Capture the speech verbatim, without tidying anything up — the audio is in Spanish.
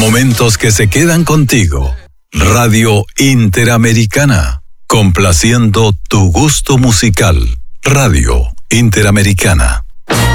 Momentos que se quedan contigo. Radio Interamericana, complaciendo tu gusto musical. Radio Interamericana.